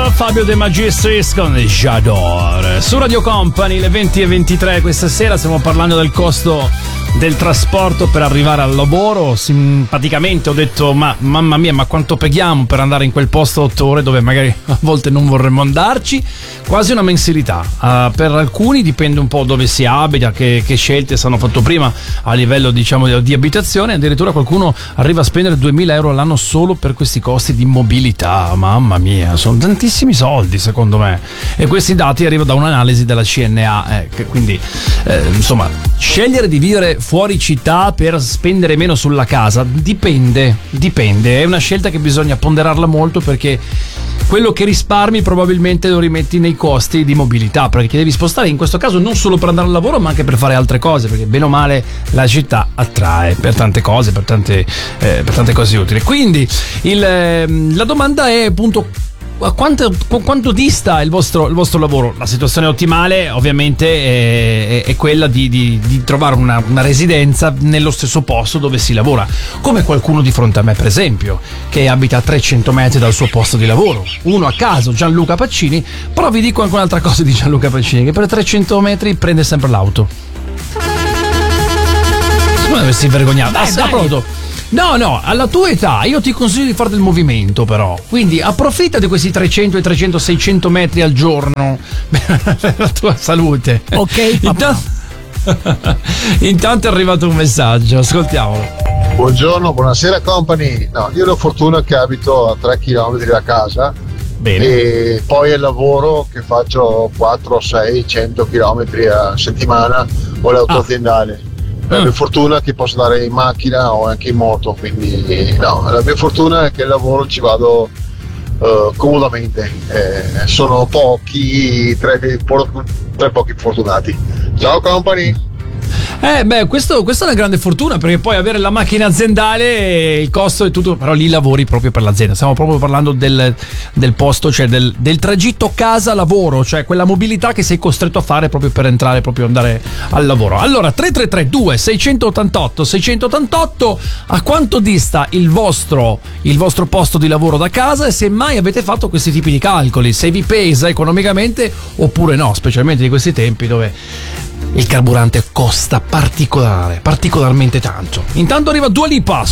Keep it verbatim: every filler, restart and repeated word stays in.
Fabio De Magistris con J'adore. Su Radio Company, le venti e ventitré questa sera stiamo parlando del costo del trasporto per arrivare al lavoro. Simpaticamente ho detto, ma mamma mia, ma quanto paghiamo per andare in quel posto otto ore dove magari a volte non vorremmo andarci? Quasi una mensilità. Uh, per alcuni dipende un po' dove si abita, che, che scelte sono fatto prima a livello, diciamo, di, di abitazione. Addirittura qualcuno arriva a spendere duemila euro all'anno solo per questi costi di mobilità. Mamma mia, sono tantissimi soldi secondo me, e questi dati arrivano da un'analisi della C N A, eh, che quindi eh, insomma, scegliere di vivere fuori città per spendere meno sulla casa dipende, dipende, è una scelta che bisogna ponderarla molto, perché quello che risparmi probabilmente lo rimetti nei costi di mobilità, perché ti devi spostare in questo caso non solo per andare al lavoro ma anche per fare altre cose, perché bene o male la città attrae per tante cose, per tante, eh, per tante cose utili. Quindi il, eh, la domanda è appunto: a quanto, quanto dista il vostro, il vostro lavoro? La situazione ottimale ovviamente è, è quella di, di, di trovare una, una residenza nello stesso posto dove si lavora, come qualcuno di fronte a me per esempio, che abita a trecento metri dal suo posto di lavoro, uno a caso, Gianluca Pacini. Però vi dico anche un'altra cosa di Gianluca Pacini, che per trecento metri prende sempre l'auto. Come dovresti vergognare? Dai, dai, pronto. No, no, alla tua età io ti consiglio di fare del movimento, però. Quindi approfitta di questi trecento e trecento seicento metri al giorno per la tua salute. Ok, intanto, intanto è arrivato un messaggio, ascoltiamolo. Buongiorno, buonasera company. No, io ho la fortuna che abito a tre chilometri da casa. Bene. E poi al lavoro che faccio quattro, sei, cento chilometri a settimana, ho l'auto ah. aziendale. La mia fortuna è che posso andare in macchina o anche in moto, quindi no, la mia fortuna è che al lavoro ci vado uh, comodamente. Eh, sono pochi, tre, tre pochi fortunati. Ciao company! Eh beh, questo, questa è una grande fortuna, perché poi avere la macchina aziendale, il costo è tutto, però lì lavori proprio per l'azienda. Stiamo proprio parlando del, del posto, cioè del, del tragitto casa-lavoro, cioè quella mobilità che sei costretto a fare proprio per entrare, proprio andare al lavoro. Allora, tre tre tre due sei otto otto sei otto otto, a quanto dista il vostro, il vostro posto di lavoro da casa, e se mai avete fatto questi tipi di calcoli, se vi pesa economicamente oppure no, specialmente di questi tempi dove il carburante costa particolare, particolarmente tanto. Intanto arriva Dua Lipa.